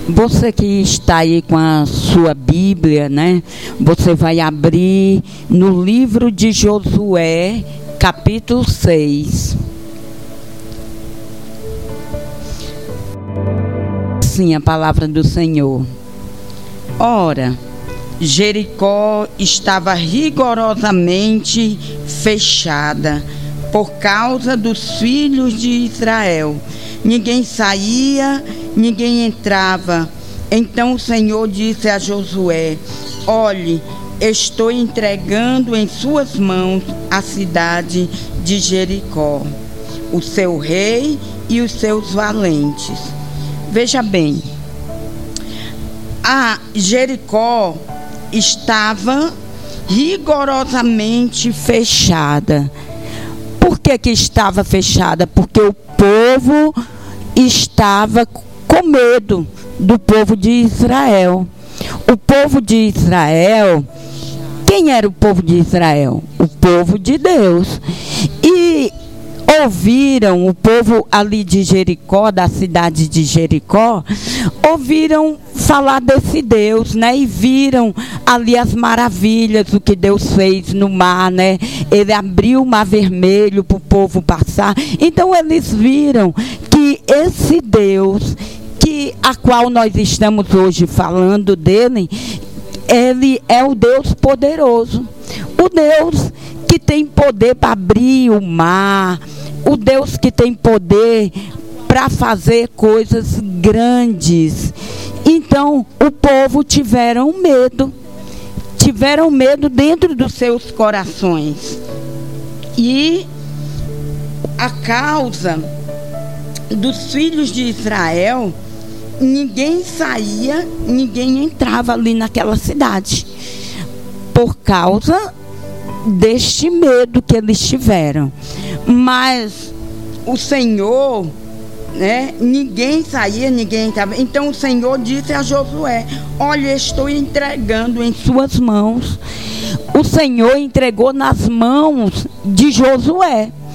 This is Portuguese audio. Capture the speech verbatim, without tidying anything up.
Você que está aí com a sua Bíblia, né? Você vai abrir no livro de Josué, capítulo seis. Sim, a palavra do Senhor. Ora, Jericó estava rigorosamente fechada por causa dos filhos de Israel. Ninguém saía, ninguém entrava. Então o Senhor disse a Josué: olhe, estou entregando em suas mãos a cidade de Jericó, o seu rei e os seus valentes. Veja bem, a Jericó estava rigorosamente fechada. Por que que estava fechada? Porque o povo estava com medo do povo de Israel. O povo de Israel, quem era o povo de Israel? O povo de Deus. E ouviram, o povo ali de Jericó, da cidade de Jericó, ouviram falar desse Deus, né? E viram ali as maravilhas, o que Deus fez no mar, né? Ele abriu o mar vermelho para o povo passar. Então eles viram que esse Deus, que a qual nós estamos hoje falando dele, ele é o Deus poderoso, o Deus que tem poder para abrir o mar, o Deus que tem poder para fazer coisas grandes. Então, o povo tiveram medo, tiveram medo dentro dos seus corações. E a causa dos filhos de Israel, ninguém saía, ninguém entrava ali naquela cidade, por causa deste medo que eles tiveram. Mas o Senhor, né, ninguém saía, ninguém entrava. Então o Senhor disse a Josué: olha, estou entregando em suas mãos. O Senhor entregou nas mãos de Josué.